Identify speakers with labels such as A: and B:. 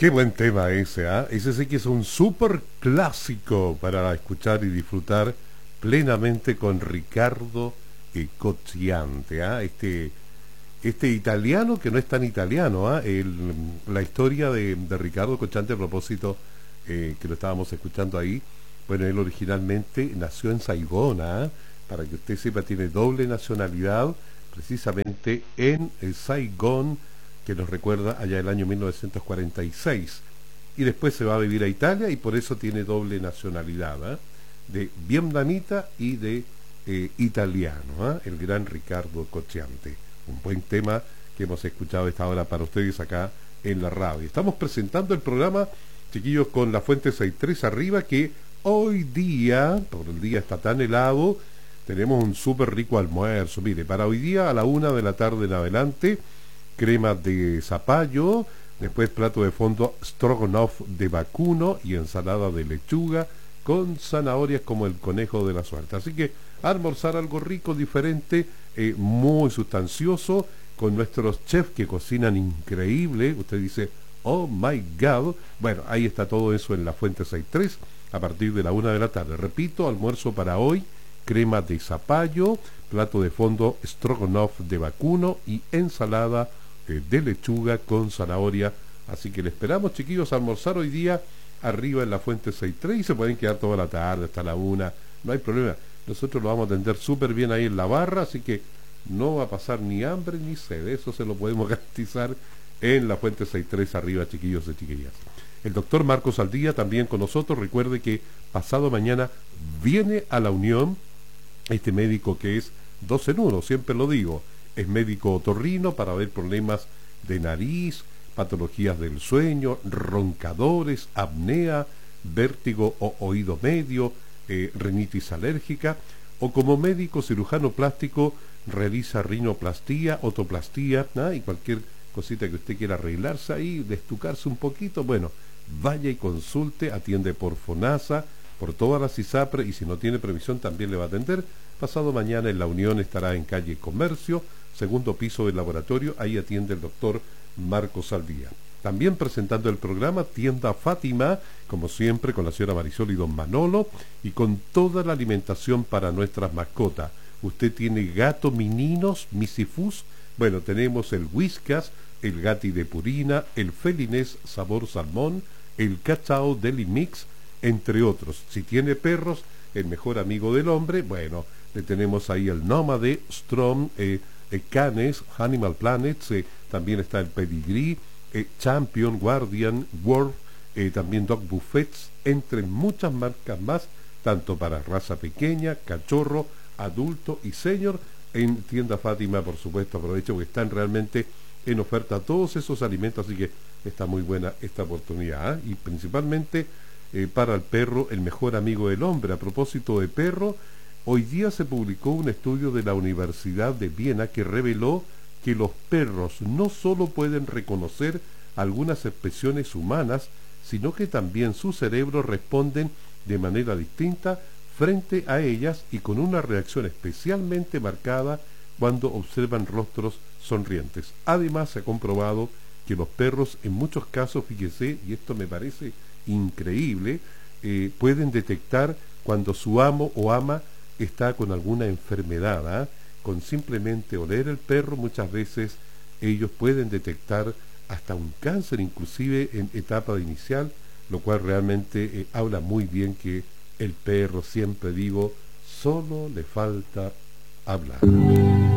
A: Qué buen tema ese, ¿ah? Ese sí que es un súper clásico para escuchar y disfrutar plenamente con Ricardo Cocciante, ¿ah? Este italiano que no es tan italiano, ¿ah? La historia de Ricardo Cocciante a propósito, que lo estábamos escuchando ahí, bueno, él originalmente nació en Saigón, ¿ah? Para que usted sepa, tiene doble nacionalidad, precisamente en Saigón, que nos recuerda allá el año 1946. Y después se va a vivir a Italia y por eso tiene doble nacionalidad, ¿eh? De vietnamita y de italiano, ¿eh? El gran Ricardo Cocciante. Un buen tema que hemos escuchado esta hora para ustedes acá en la radio. Estamos presentando el programa, chiquillos, con la Fuente 63 arriba, que hoy día, por el día está tan helado, tenemos un súper rico almuerzo. Mire, para hoy día a la 1 de la tarde en adelante, crema de zapallo, después plato de fondo stroganoff de vacuno y ensalada de lechuga con zanahorias como el conejo de la suerte. Así que almorzar algo rico, diferente, muy sustancioso, con nuestros chefs que cocinan increíble. Usted dice, oh my God. Bueno, ahí está todo eso en la Fuente 63 a partir de la 1 de la tarde. Repito, almuerzo para hoy, crema de zapallo, plato de fondo stroganoff de vacuno y ensalada de lechuga con zanahoria. Así que le esperamos, chiquillos, a almorzar hoy día arriba en la Fuente 63 y se pueden quedar toda la tarde hasta la 1, no hay problema. Nosotros lo vamos a atender súper bien ahí en la barra, así que no va a pasar ni hambre ni sed, eso se lo podemos garantizar en la Fuente 63 arriba, chiquillos y chiquillas. El doctor Marcos Aldía también con nosotros. Recuerde que pasado mañana viene a la Unión este médico que es 2 en 1, siempre lo digo. Es médico otorrino para ver problemas de nariz, patologías del sueño, roncadores, apnea, vértigo o oído medio, rinitis alérgica, o como médico cirujano plástico realiza rinoplastía, otoplastía, y cualquier cosita que usted quiera arreglarse ahí, destucarse un poquito, bueno, vaya y consulte, atiende por FONASA, por todas las ISAPRE, y si no tiene previsión también le va a atender. Pasado mañana en la Unión estará en calle Comercio, segundo piso del laboratorio, ahí atiende el doctor Marcos Aldía. También presentando el programa Tienda Fátima, como siempre con la señora Marisol y don Manolo, y con toda la alimentación para nuestras mascotas. Usted tiene gato mininos, misifus, bueno, tenemos el Whiskas, el Gati de Purina, el Felinés sabor salmón, el Cachao Deli Mix, entre otros. Si tiene perros, el mejor amigo del hombre, bueno, le tenemos ahí el Nómade, Strom, Canes, Animal Planets, también está el Pedigree, Champion, Guardian, World, también Dog Buffets, entre muchas marcas más, tanto para raza pequeña, cachorro, adulto y senior. En Tienda Fátima, por supuesto, aprovecho que están realmente en oferta todos esos alimentos, así que está muy buena esta oportunidad, ¿eh? Y principalmente para el perro, el mejor amigo del hombre. A propósito de perro, hoy día se publicó un estudio de la Universidad de Viena que reveló que los perros no solo pueden reconocer algunas expresiones humanas, sino que también sus cerebros responden de manera distinta frente a ellas y con una reacción especialmente marcada cuando observan rostros sonrientes. Además, se ha comprobado que los perros, en muchos casos, fíjese, y esto me parece increíble, pueden detectar cuando su amo o ama está con alguna enfermedad, ¿eh? Con simplemente oler el perro, muchas veces ellos pueden detectar hasta un cáncer, inclusive en etapa inicial, lo cual realmente habla muy bien que el perro, siempre digo, solo le falta hablar.